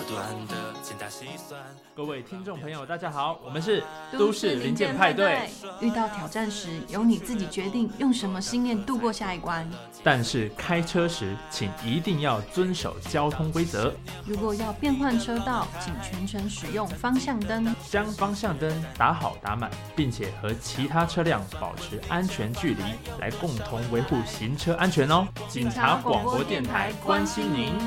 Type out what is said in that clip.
各位听众朋友大家好，我们是都市零件派对。 遇到挑战时，由你自己决定用什么信念度过下一关。 但是开车时，请一定要遵守交通规则。 如果要变换车道，请全程使用方向灯， 将方向灯打好打满，并且和其他车辆保持安全距离，来共同维护行车安全哦。警察广播电台关心您。